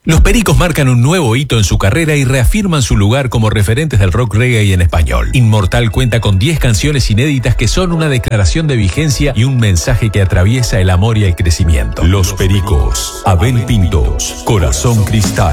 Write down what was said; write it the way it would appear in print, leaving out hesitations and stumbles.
Los Pericos marcan un nuevo hito en su carrera y reafirman su lugar como referentes del rock reggae en español. Inmortal cuenta con 10 canciones inéditas que son una declaración de vigencia y un mensaje que atraviesa el amor y el crecimiento. Los Pericos, Abel Pintos, Corazón Cristal.